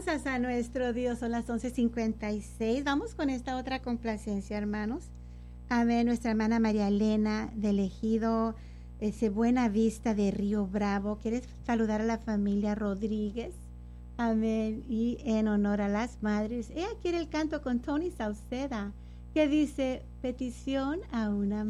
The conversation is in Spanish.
alabanzas a nuestro Dios. Son las 11:56. Vamos con esta otra complacencia, hermanos. Amén. Nuestra hermana María Elena del Ejido, Buena Vista de Río Bravo. ¿Quieres saludar a la familia Rodríguez? Amén. Y en honor a las madres, ella quiere el canto con Tony Sauceda, que dice: petición a una